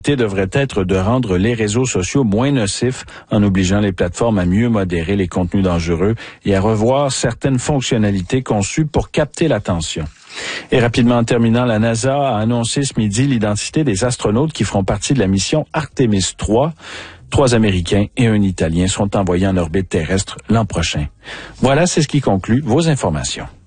devrait être de rendre les réseaux sociaux moins nocifs en obligeant les plateformes à mieux modérer les contenus dangereux et à revoir certaines fonctionnalités conçues pour capter l'attention. Et rapidement en terminant, la NASA a annoncé ce midi l'identité des astronautes qui feront partie de la mission Artemis 3. 3 Américains et un Italien seront envoyés en orbite terrestre l'an prochain. Voilà, c'est ce qui conclut vos informations.